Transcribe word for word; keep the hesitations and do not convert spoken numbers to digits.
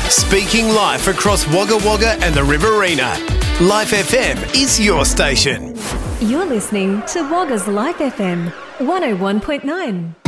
Speaking live across Wagga Wagga and the Riverina. Life F M is your station. You're listening to Wagga's Life F M one oh one point nine.